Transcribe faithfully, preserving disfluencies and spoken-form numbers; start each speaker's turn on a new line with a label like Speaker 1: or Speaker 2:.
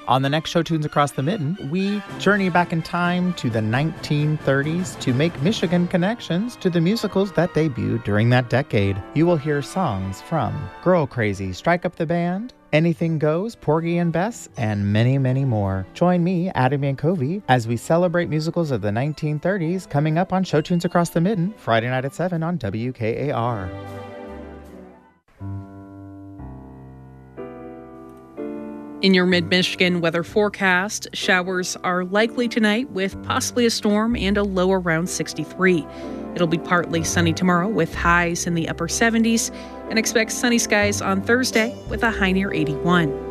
Speaker 1: On the next Show Tunes Across the Mitten, we journey back in time to the nineteen thirties to make Michigan connections to the musicals that debuted during that decade. You will hear songs from Girl Crazy, Strike Up the Band, Anything Goes, Porgy and Bess, and many, many more. Join me, Adam Yankovi, as we celebrate musicals of the nineteen thirties coming up on Show Tunes Across the Mitten, Friday night at seven on W K A R.
Speaker 2: In your mid-Michigan weather forecast, showers are likely tonight with possibly a storm and a low around sixty-three. It'll be partly sunny tomorrow with highs in the upper seventies, and expect sunny skies on Thursday with a high near eighty-one.